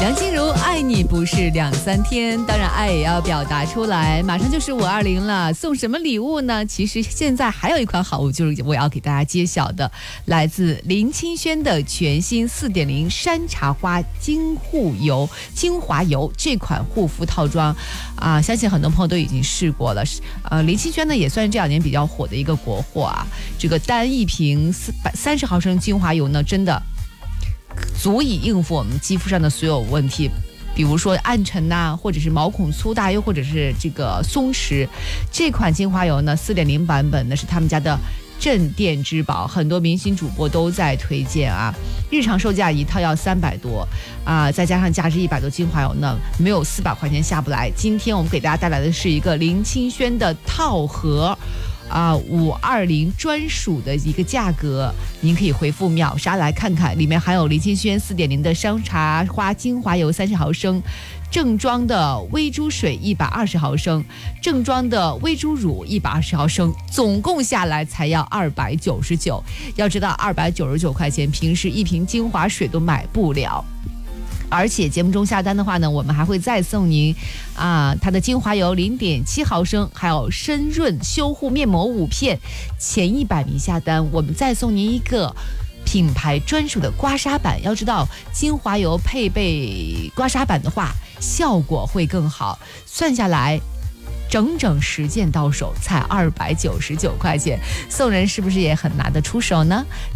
梁静茹爱你不是两三天，当然爱也要表达出来。马上就是520了，送什么礼物呢？其实现在还有一款好物，就是我要给大家揭晓的，来自林清轩的全新4.0山茶花精华油这款护肤套装啊，相信很多朋友都已经试过了。林清轩呢也算是这2年比较火的一个国货啊。这个单一瓶30毫升精华油呢，真的足以应付我们肌肤上的所有问题，比如说暗沉呐，或者是毛孔粗大，又或者是这个松弛。这款精华油呢，4.0版本呢是他们家的镇店之宝，很多明星主播都在推荐啊。日常售价一套要300多啊，再加上价值100多，精华油呢没有400块钱下不来。今天我们给大家带来的是一个林清轩的套盒。520专属的一个价格，您可以回复秒杀来看看，里面含有林清轩4.0的山茶花精华油30毫升，正装的微珠水120毫升，正装的微珠乳120毫升，总共下来才要299。要知道299块钱，平时一瓶精华水都买不了。而且节目中下单的话呢，我们还会再送您它的精华油0.7毫升，还有深润修护面膜5片，前100名下单，我们再送您一个品牌专属的刮痧板。要知道精华油配备刮痧板的话，效果会更好。算下来整整10件到手才299块钱，送人是不是也很拿得出手呢？